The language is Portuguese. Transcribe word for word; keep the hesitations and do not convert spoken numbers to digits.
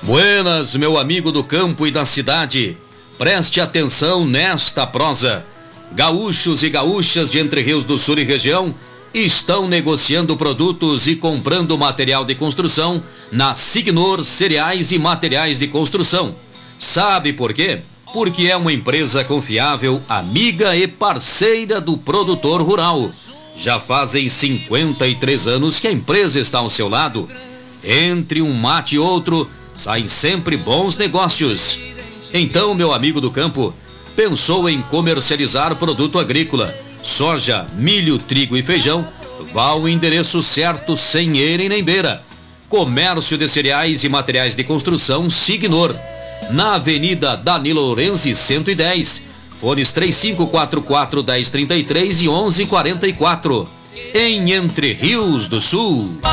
Buenas, meu amigo do campo e da cidade. Preste atenção nesta prosa. Gaúchos e gaúchas de Entre Rios do Sul e região estão negociando produtos e comprando material de construção na Signor Cereais e Materiais de Construção. Sabe por quê? Porque é uma empresa confiável, amiga e parceira do produtor rural. Já fazem cinquenta e três anos que a empresa está ao seu lado. Entre um mate e outro, saem sempre bons negócios. Então, meu amigo do campo, pensou em comercializar produto agrícola, soja, milho, trigo e feijão? Vá ao endereço certo, sem ele nem beira. Comércio de Cereais e Materiais de Construção Signor, na Avenida Danilo Lorenzi, cento e dez, fones três cinco quatro quatro, um zero três três e onze quarenta e quatro, em Entre Rios do Sul.